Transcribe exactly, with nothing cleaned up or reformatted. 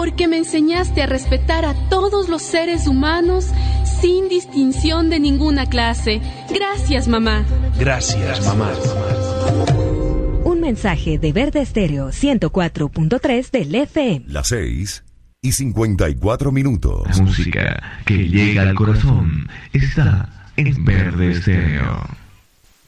porque me enseñaste a respetar a todos los seres humanos sin distinción de ninguna clase. Gracias, mamá. Gracias, mamá. Un mensaje de Verde Estéreo ciento cuatro punto tres del F M. Las seis y cincuenta y cuatro minutos. La música que llega al corazón está en Verde Estéreo.